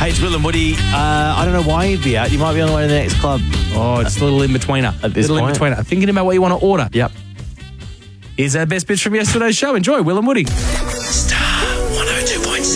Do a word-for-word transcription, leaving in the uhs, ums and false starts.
Hey, it's Will and Woody. Uh, I don't know why you'd be out. You might be on the way to the next club. Oh, it's a little in-betweener. At this little point. in-betweener. Thinking about what you want to order. Yep. Here's our best bits from yesterday's show. Enjoy, Will and Woody.